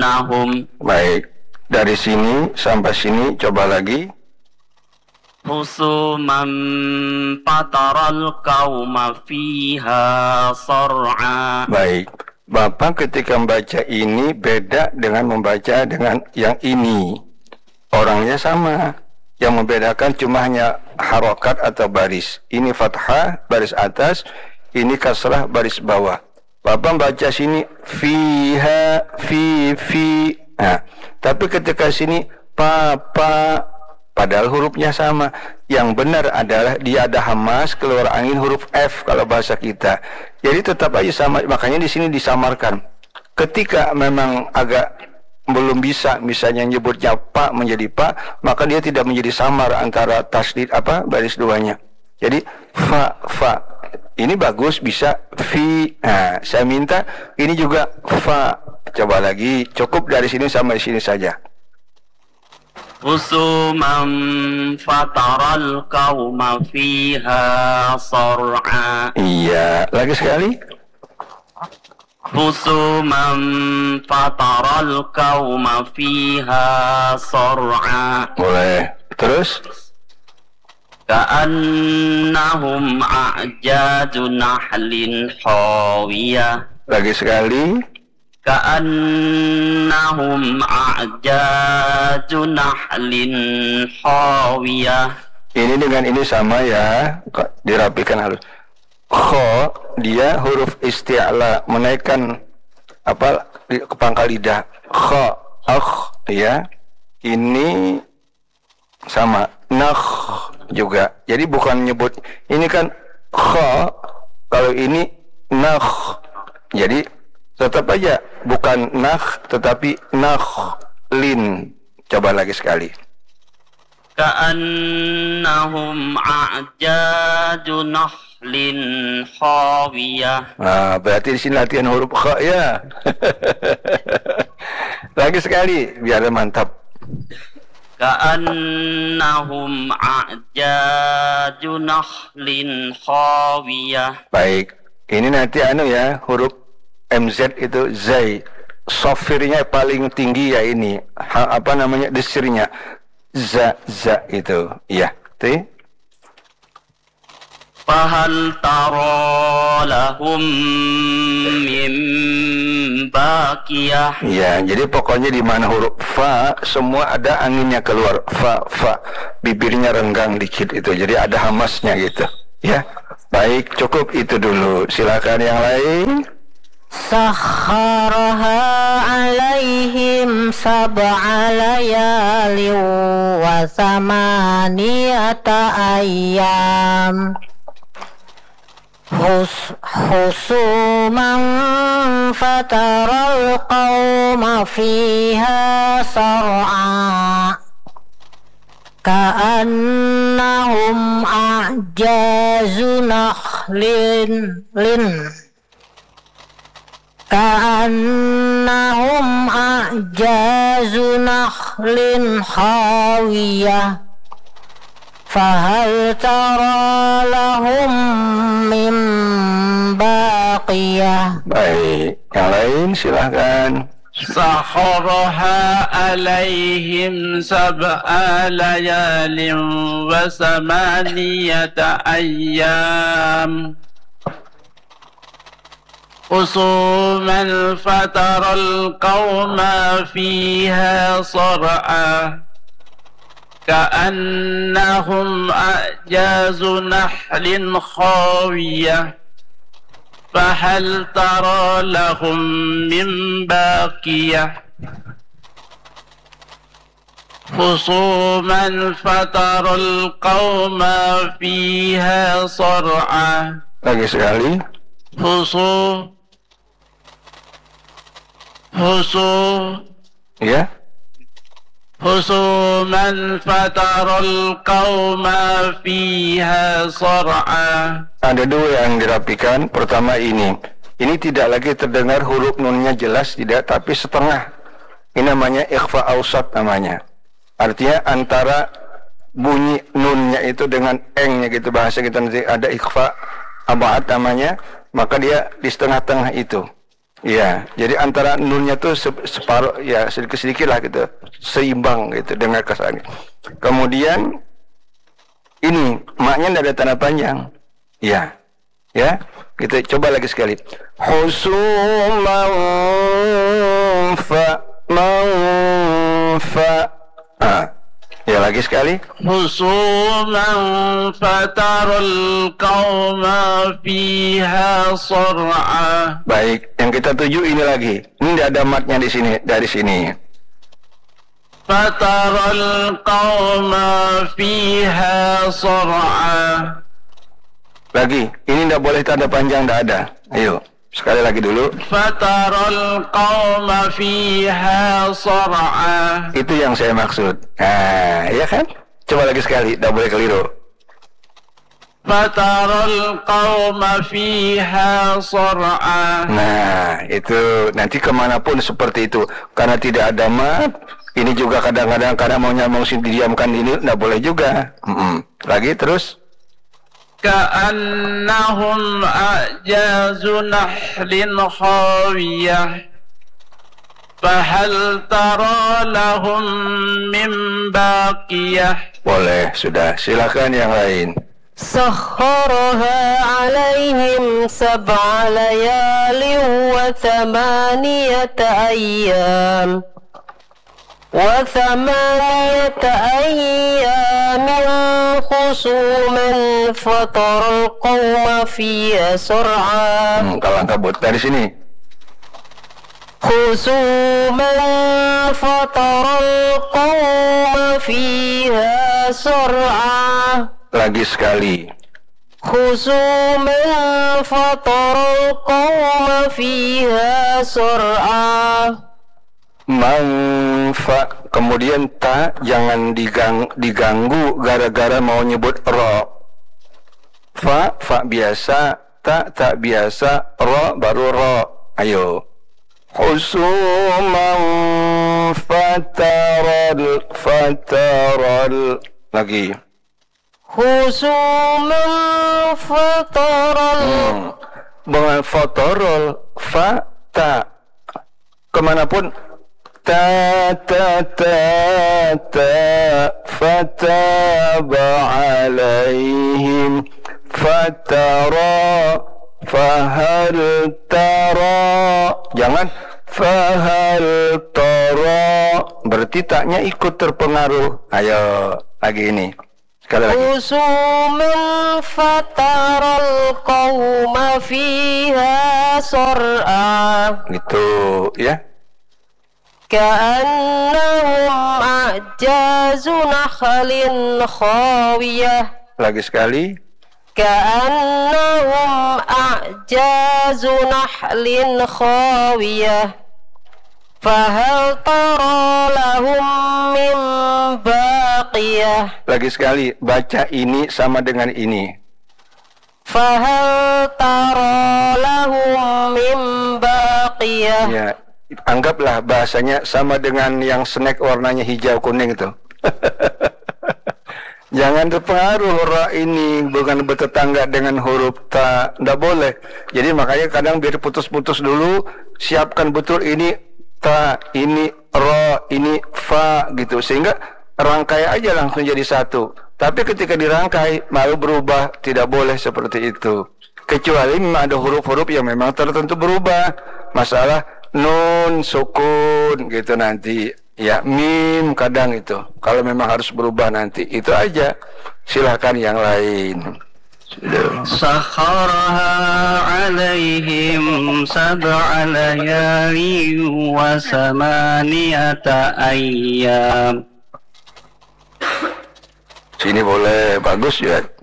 كأنهم. Baik, dari sini sampai sini coba lagi. خصوما فترى القوم فيها صرعا. Baik, Bapak ketika membaca ini beda dengan membaca dengan yang ini. Orangnya sama. Yang membedakan cuma hanya harokat atau baris. Ini fathah, baris atas. Ini kasrah, baris bawah. Bapak baca sini fiha, fi. Nah, tapi ketika sini papa, padahal hurufnya sama. Yang benar adalah dia ada hamas, keluar angin huruf F kalau bahasa kita. Jadi tetap aja sama. Makanya di sini disamarkan. Ketika memang agak belum bisa, misalnya nyebutnya pa menjadi pa, maka dia tidak menjadi samar antara tasdid baris duanya. Jadi fa. Ini bagus bisa fi. Nah, saya minta ini juga fa. Coba lagi, cukup dari sini sampai sini saja. خصوما فترى القوم فيها صرعا. Iya, lagi sekali. خصوما فترى القوم فيها صرعا. Boleh. Terus? كأنهم أعجاز نحل خاوية. Lagi sekali. كأنهم أعجاز نحل خاوية. Ini dengan ini sama ya, dirapikan halus. Kho, dia huruf isti'la, menaikkan ke pangkal lidah. Kho, ya. Ini sama, nakh juga. Jadi bukan nyebut, ini kan kho, kalau ini nakh. Jadi tetap aja bukan nakh, tetapi nakhlin. Coba lagi sekali. كأنهم أعجاز نخل خاوية. Nah, berarti di sini latihan huruf kha ya. Lagi sekali biar mantap. كأنهم أعجاز نخل خاوية. Baik, ini nanti ya, huruf MZ itu zai. Sofirnya paling tinggi ya ini. Desirnya. Za itu. Iya, tuh. فهل ترى لهم من باقية. Ya, jadi pokoknya di mana huruf fa semua ada anginnya keluar. Fa. Bibirnya renggang dikit itu. Jadi ada hamasnya gitu. Ya. Baik, cukup itu dulu. Silakan yang lain. سخرها عليهم 7 ليال و8 أيام حسوما فترى القوم فيها صرعا كأنهم أعجاز نخل كأنهم أعجاز نخل خاوية فهل ترى لهم من باقية. Baik, yang lain silahkan. سخرها عليهم 7 ليال و8 أيام خصوما فترى القوم فيها صرعا كأنهم أعجاز نحل خاوية فهل ترى لهم من باقية خصوما فترى القوم فيها صرعا. Lagi sekali. Ya. خصوما فترى القوم فيها صرعا. Ada dua yang dirapikan. Pertama ini tidak lagi terdengar huruf nunnya jelas, tidak, tapi setengah. Ini namanya ikhfa ausat namanya. Artinya antara bunyi nunnya itu dengan engnya gitu, bahasa kita nanti ada ikhfa abad namanya, maka dia di setengah-tengah itu. Ya, jadi antara nunnya tuh separuh, ya sedikit-sedikit lah gitu, seimbang gitu dengan kesannya. Kemudian ini maknya tidak ada tanda panjang. Ya, ya, kita coba lagi sekali. Husuman manfa. Ya lagi sekali. Husuman fatarul qauma fiha sar'a. Baik, yang kita tuju ini lagi. Ini tidak ada matnya di sini, dari sini. Fatarul qauma fiha sar'a. Lagi, ini tidak boleh tanda panjang, tidak ada. Ayo, sekali lagi dulu. Fatarul qauma fiha sar'a. Itu yang saya maksud. Nah, ya kan? Coba lagi sekali, tidak boleh keliru. Fatarul qauma fiha sar'a. Nah, itu nanti kemanapun seperti itu. Karena tidak ada mat, ini juga kadang-kadang karena mau nyambung didiamkan ini, tidak boleh juga. Lagi terus. Ka'annahum a'jazu nahlin khawiyah. Fahal tara lahum min baqiyah. Boleh, sudah. Silakan yang lain. سخرها عليهم 7 ليال و8 أيام خصوما فترى القوم فيها سرعا. Kalau kabut dari sini. خصوما فترى القوم فيها سرعا. Lagi sekali. خصوما فترى القوم فيها سرعا. Manfa, kemudian ta jangan diganggu gara-gara mau nyebut ro. Fa biasa, ta biasa, ro baru ro. Ayo. Husuman fataral lagi. Husuman fataral. Dengan fatarol fa ta kemanapun ta fataba alaihim fatara fahal tara, jangan fahal tara, berarti taknya ikut terpengaruh. Ayo lagi ini sekali lagi. Husuman fataral qauma fiha sar'a. Gitu ya. Ka'annahum a'jazu nakhlin khawiyah. Lagi sekali. Ka'annahum a'jazu nakhlin khawiyah. Fahal tara lahum min baqiyah. Lagi sekali, baca ini sama dengan ini. Fahal tara lahum min baqiyah. Ya, anggaplah bahasanya sama dengan yang snack warnanya hijau kuning itu. Jangan terpengaruh ra ini bukan bertetangga dengan huruf ta, ndak boleh. Jadi makanya kadang biar putus-putus dulu, siapkan betul ini ta, ini ro, ini fa gitu, sehingga rangkai aja langsung jadi satu. Tapi ketika dirangkai malu berubah, tidak boleh seperti itu. Kecuali memang ada huruf-huruf yang memang tertentu berubah. Masalah nun, sukun gitu nanti. Ya, mim kadang itu. Kalau memang harus berubah nanti, itu aja. Silakan yang lain. Sakharaha alaihim 7 layali wa 8 ayyam. Sini boleh, bagus ya.